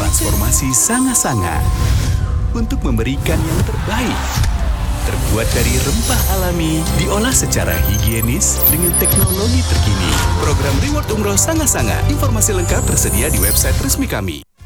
Transformasi Sanga-Sanga untuk memberikan yang terbaik. Terbuat dari rempah alami, diolah secara higienis dengan teknologi terkini. Program Reward Umroh Sanga-Sanga. Informasi lengkap tersedia di website resmi kami.